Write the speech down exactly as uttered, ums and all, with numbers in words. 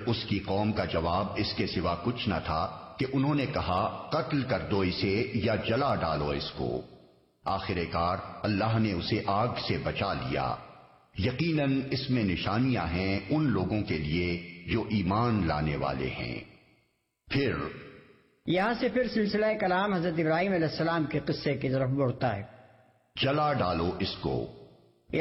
उसकी कौम का जवाब इसके सिवा कुछ न था कि उन्होंने कहा, कत्ल कर दो इसे या जला डालो इसको। आखिरकार अल्लाह ने उसे आग से बचा लिया। यकीनन इसमें निशानियां हैं उन लोगों के लिए जो ईमान लाने वाले हैं। फिर यहां से फिर सिलसिला कलाम हजरत इब्राहिम अलैहिस्सलाम के किस्से की तरफ बढ़ता है। जला डालो इसको।